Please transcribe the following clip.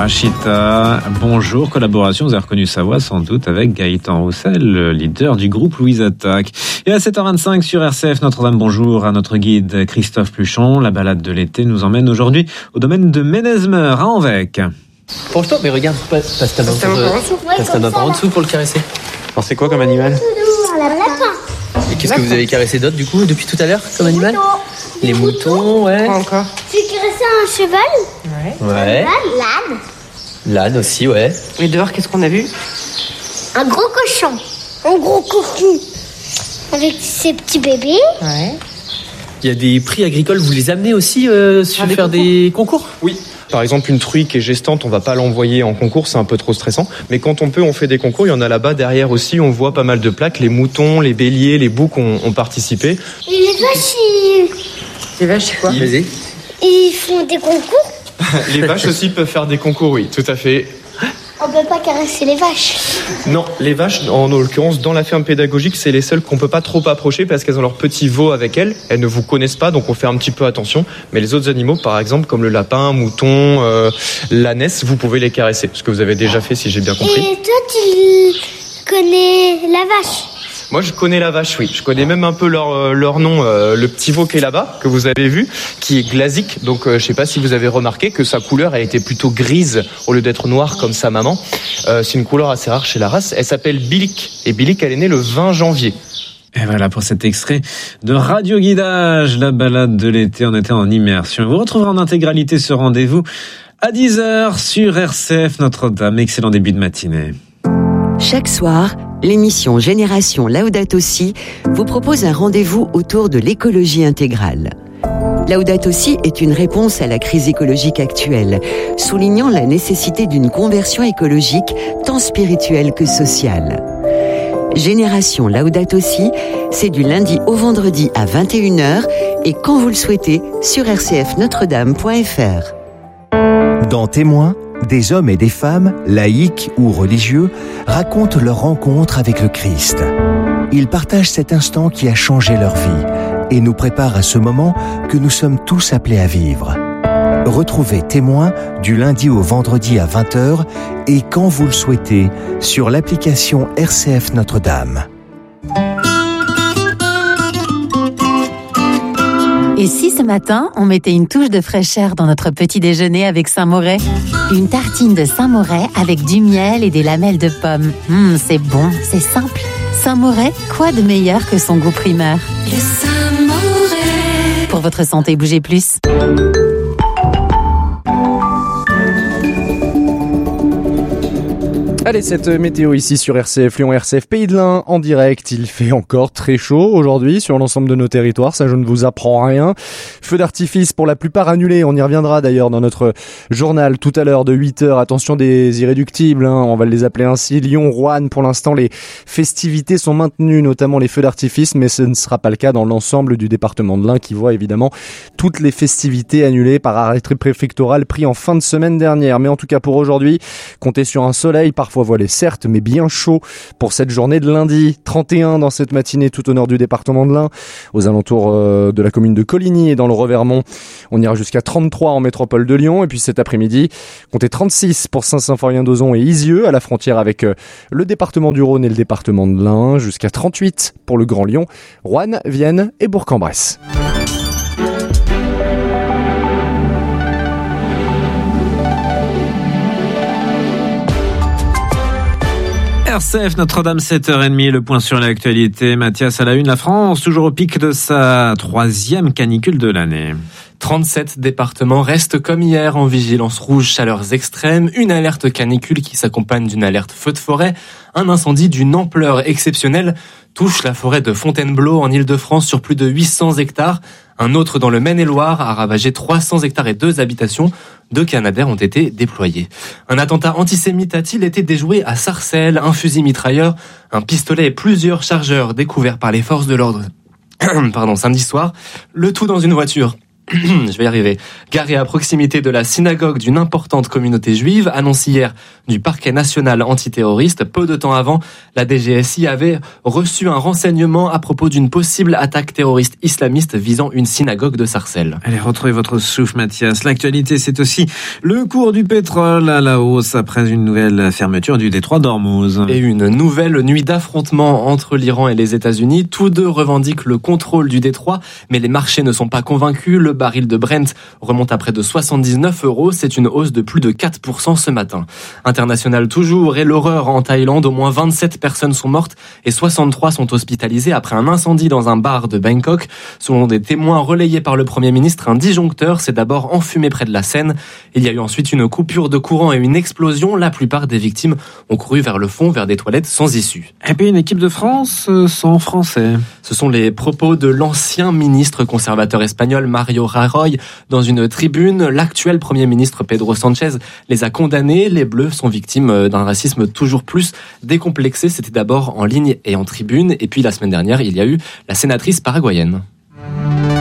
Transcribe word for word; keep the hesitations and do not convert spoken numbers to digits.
Rachita, bonjour, collaboration, vous avez reconnu sa voix sans doute avec Gaëtan Roussel, le leader du groupe Louise Attaque. Et à sept heures vingt-cinq sur R C F Notre-Dame, bonjour à notre guide Christophe Pluchon. La balade de l'été nous emmène aujourd'hui au domaine de Ménezmeur à Anvec. Penche-toi, mais regarde, passe, passe ta main par en dessous. Passe ta main par en dessous pour le caresser. Alors c'est quoi comme animal? Un lapin. Et qu'est-ce que vous avez caressé d'autre du coup depuis tout à l'heure comme animal? Les moutons, ouais. Quoi encore? J'ai caressé un cheval. Ouais. Ouais. L'âne. L'âne aussi, ouais. Et dehors, qu'est-ce qu'on a vu? Un gros cochon. Un gros cochon. Avec ses petits bébés. Ouais. Il y a des prix agricoles, vous les amenez aussi euh, sur Ah, des faire concours. des concours? Oui. Par exemple, une truie qui est gestante, on va pas l'envoyer en concours, c'est un peu trop stressant. Mais quand on peut, on fait des concours. Il y en a là-bas derrière aussi. On voit pas mal de plaques. Les moutons, les béliers, les boucs ont, ont participé. Et les vaches, ils, Les vaches, c'est quoi? Vas-y. ils font des concours. Les vaches aussi peuvent faire des concours, oui, tout à fait. On peut pas caresser les vaches. Non, les vaches, en l'occurrence, dans la ferme pédagogique, c'est les seules qu'on peut pas trop approcher parce qu'elles ont leur petit veau avec elles. Elles ne vous connaissent pas, donc on fait un petit peu attention. Mais les autres animaux, par exemple, comme le lapin, mouton, euh, l'ânesse, vous pouvez les caresser. Ce que vous avez déjà fait, si j'ai bien compris. Et toi, tu connais la vache. Moi, je connais la vache, oui. Je connais même un peu leur, euh, leur nom, euh, le petit veau qui est là-bas, que vous avez vu, qui est glasique. Donc, euh, je sais pas si vous avez remarqué que sa couleur, elle était plutôt grise au lieu d'être noire comme sa maman. Euh, c'est une couleur assez rare chez la race. Elle s'appelle Bilic. Et Bilic, elle est née le vingt janvier. Et voilà pour cet extrait de Radio Guidage, la balade de l'été, on était en immersion. Vous retrouverez en intégralité ce rendez-vous à dix heures sur R C F Notre-Dame. Excellent début de matinée. Chaque soir, l'émission Génération Laudato Si vous propose un rendez-vous autour de l'écologie intégrale. Laudato Si est une réponse à la crise écologique actuelle, soulignant la nécessité d'une conversion écologique tant spirituelle que sociale. Génération Laudato Si, c'est du lundi au vendredi à vingt et une heures et quand vous le souhaitez sur r c f notre dame point f r. Dans Témoins, des hommes et des femmes, laïcs ou religieux, racontent leur rencontre avec le Christ. Ils partagent cet instant qui a changé leur vie et nous préparent à ce moment que nous sommes tous appelés à vivre. Retrouvez Témoins du lundi au vendredi à vingt heures et quand vous le souhaitez sur l'application R C F Notre-Dame. Et si ce matin, on mettait une touche de fraîcheur dans notre petit déjeuner avec Saint-Moret? Une tartine de Saint-Moret avec du miel et des lamelles de pommes. Hum, c'est bon, c'est simple. Saint-Moret, quoi de meilleur que son goût primeur? Le Saint-Moret. Pour votre santé, bougez plus. Allez, cette météo ici sur R C F Lyon, R C F Pays de l'Ain en direct. Il fait encore très chaud aujourd'hui sur l'ensemble de nos territoires, ça je ne vous apprends rien. Feux d'artifice pour la plupart annulés, on y reviendra d'ailleurs dans notre journal tout à l'heure de huit heures. Attention des irréductibles, hein, on va les appeler ainsi. Lyon, Roanne, pour l'instant les festivités sont maintenues, notamment les feux d'artifice, mais ce ne sera pas le cas dans l'ensemble du département de l'Ain qui voit évidemment toutes les festivités annulées par arrêté préfectoral pris en fin de semaine dernière. Mais en tout cas pour aujourd'hui, comptez sur un soleil parfois voilé certes, mais bien chaud pour cette journée de lundi. trente et un dans cette matinée tout au nord du département de l'Ain, aux alentours euh, de la commune de Coligny et dans le Revermont. On ira jusqu'à trente-trois en métropole de Lyon. Et puis cet après-midi, comptez trente-six pour Saint-Symphorien-d'Ozon et Isieux, à la frontière avec euh, le département du Rhône et le département de l'Ain. Jusqu'à trente-huit pour le Grand Lyon, Roanne, Vienne et Bourg-en-Bresse. R C F Notre-Dame, sept heures trente, le point sur l'actualité. Mathias à la une, la France, toujours au pic de sa troisième canicule de l'année. trente-sept départements restent comme hier en vigilance rouge chaleurs extrêmes, une alerte canicule qui s'accompagne d'une alerte feu de forêt, un incendie d'une ampleur exceptionnelle touche la forêt de Fontainebleau en Île-de-France sur plus de huit cents hectares. Un autre dans le Maine-et-Loire a ravagé trois cents hectares et deux habitations. Deux Canadair ont été déployés. Un attentat antisémite a-t-il été déjoué à Sarcelles? Un fusil mitrailleur, un pistolet et plusieurs chargeurs découverts par les forces de l'ordre. Pardon, samedi soir. Le tout dans une voiture je vais y arriver, garé à proximité de la synagogue d'une importante communauté juive, annonce hier du parquet national antiterroriste. Peu de temps avant, la D G S I avait reçu un renseignement à propos d'une possible attaque terroriste islamiste visant une synagogue de Sarcelles. Allez, retrouvez votre souffle, Mathias. L'actualité, c'est aussi le cours du pétrole à la hausse après une nouvelle fermeture du détroit d'Ormuz. Et une nouvelle nuit d'affrontement entre l'Iran et les États-Unis. Tous deux revendiquent le contrôle du détroit, mais les marchés ne sont pas convaincus. Le baril de Brent remonte à près de soixante-dix-neuf euros. C'est une hausse de plus de quatre pour cent ce matin. International toujours, et l'horreur en Thaïlande. Au moins vingt-sept personnes sont mortes et soixante-trois sont hospitalisées après un incendie dans un bar de Bangkok. Selon des témoins relayés par le Premier ministre, un disjoncteur s'est d'abord enfumé près de la scène. Il y a eu ensuite une coupure de courant et une explosion. La plupart des victimes ont couru vers le fond, vers des toilettes sans issue. Et puis une équipe de France sans français. Ce sont les propos de l'ancien ministre conservateur espagnol Mario Rajoy dans une tribune. L'actuel Premier ministre Pedro Sanchez les a condamnés. Les Bleus sont victimes d'un racisme toujours plus décomplexé. C'était d'abord en ligne et en tribune. Et puis la semaine dernière, il y a eu la sénatrice paraguayenne.